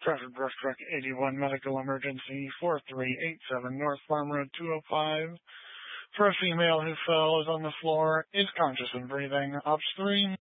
Traffic Brush Truck 81 Medical Emergency 4387 North Farm Road 205. For a female who fell, is on the floor, is conscious and breathing. Ops 3.